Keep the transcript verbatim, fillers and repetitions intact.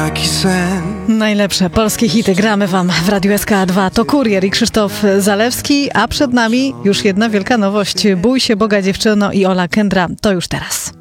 Taki sen. Najlepsze polskie hity gramy wam w Radiu S K dwa. To Kurier i Krzysztof Zalewski, a przed nami już jedna wielka nowość. Bój się Boga, dziewczyno, i Ola Kendra. To już teraz.